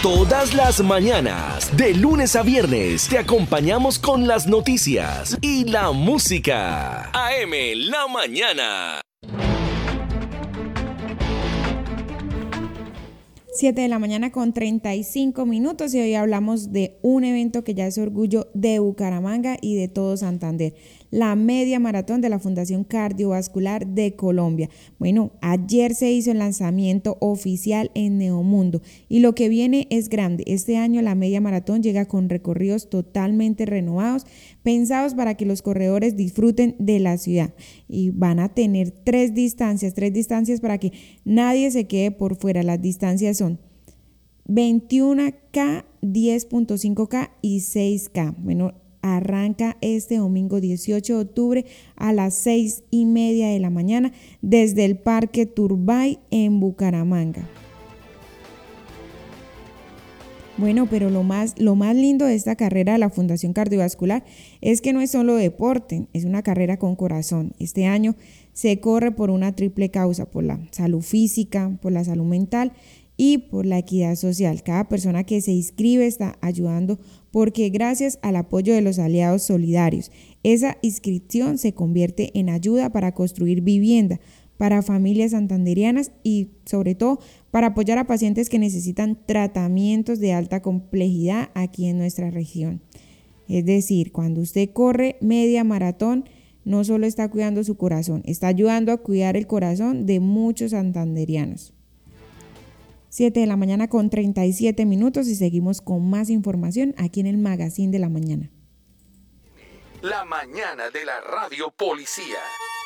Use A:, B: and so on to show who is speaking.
A: Todas las mañanas, de lunes a viernes, te acompañamos con las noticias y la música. AM La Mañana.
B: 7 de la mañana con 35 minutos y hoy hablamos de un evento que ya es orgullo de Bucaramanga y de todo Santander, la media maratón de la Fundación Cardiovascular de Colombia. Bueno, ayer se hizo el lanzamiento oficial en Neomundo y lo que viene es grande. Este año la media maratón llega con recorridos totalmente renovados, pensados para que los corredores disfruten de la ciudad, y van a tener tres distancias para que nadie se quede por fuera. Las distancias son 21K, 10.5K y 6K. Bueno, arranca este domingo 18 de octubre a las 6:30 de la mañana desde el Parque Turbay en Bucaramanga. Bueno, pero lo más lindo de esta carrera de la Fundación Cardiovascular es que no es solo deporte, es una carrera con corazón. Este año se corre por una triple causa: por la salud física, por la salud mental y por la equidad social. Cada persona que se inscribe está ayudando, porque gracias al apoyo de los aliados solidarios, esa inscripción se convierte en ayuda para construir vivienda para familias santanderianas y sobre todo para apoyar a pacientes que necesitan tratamientos de alta complejidad aquí en nuestra región. Es decir, cuando usted corre media maratón, no solo está cuidando su corazón, está ayudando a cuidar el corazón de muchos santanderianos. 7 de la mañana con 37 minutos y seguimos con más información aquí en el Magazine de la Mañana.
A: La mañana de la Radio Policía.